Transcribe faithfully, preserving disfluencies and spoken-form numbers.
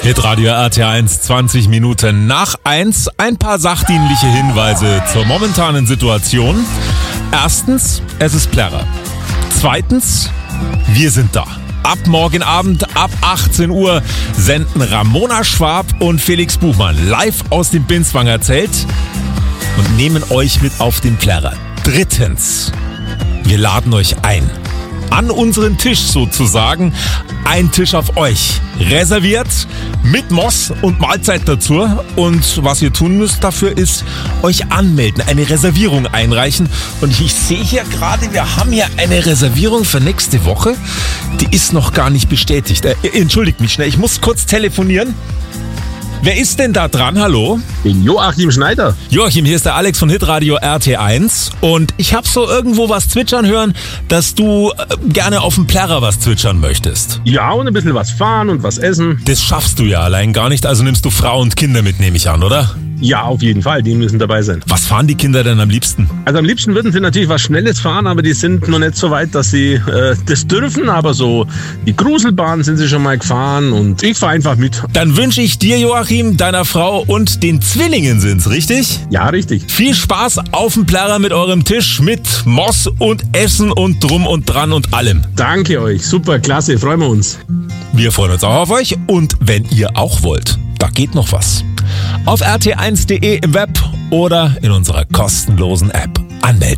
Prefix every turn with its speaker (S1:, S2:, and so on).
S1: Hitradio R T eins, zwanzig Minuten nach eins. Ein paar sachdienliche Hinweise zur momentanen Situation. Erstens, es ist Plärrer. Zweitens, wir sind da. Ab morgen Abend, ab achtzehn Uhr, senden Ramona Schwab und Felix Buchmann live aus dem Binswanger Zelt und nehmen euch mit auf den Plärrer. Drittens, wir laden euch ein. An unseren Tisch sozusagen. Ein Tisch auf euch. Reserviert mit Moss und Mahlzeit dazu. Und was ihr tun müsst dafür ist, euch anmelden, eine Reservierung einreichen. Und ich sehe hier gerade, wir haben hier eine Reservierung für nächste Woche. Die ist noch gar nicht bestätigt. Äh, entschuldigt mich schnell, ich muss kurz telefonieren. Wer ist denn da dran? Hallo?
S2: Den Joachim Schneider.
S1: Joachim, hier ist der Alex von Hitradio R T eins und ich habe so irgendwo was zwitschern hören, dass du äh, gerne auf dem Plärrer was zwitschern möchtest.
S2: Ja, und ein bisschen was fahren und was essen.
S1: Das schaffst du ja allein gar nicht, also nimmst du Frau und Kinder mit, nehme ich an, oder?
S2: Ja, auf jeden Fall, die müssen dabei sein.
S1: Was fahren die Kinder denn am liebsten?
S2: Also am liebsten würden sie natürlich was Schnelles fahren, aber die sind noch nicht so weit, dass sie äh, das dürfen. Aber so die Gruselbahn sind sie schon mal gefahren und ich fahre einfach mit.
S1: Dann wünsche ich dir, Joachim, deiner Frau und den Zwillingen sind's, richtig?
S2: Ja, richtig.
S1: Viel Spaß auf dem Plärrer mit eurem Tisch, mit Moss und Essen und drum und dran und allem.
S2: Danke euch, super, klasse, freuen wir uns.
S1: Wir freuen uns auch auf euch und wenn ihr auch wollt, da geht noch was. Auf r t eins punkt d e im Web oder in unserer kostenlosen App anmelden.